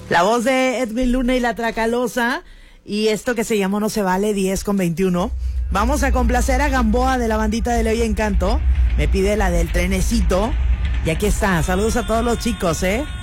La voz de Edwin Luna y la Tracalosa. Y esto que se llamó No Se Vale, 10:21. Vamos a complacer a Gamboa de la bandita de Ley Encanto. Me pide la del trenecito. Y aquí está. Saludos a todos los chicos,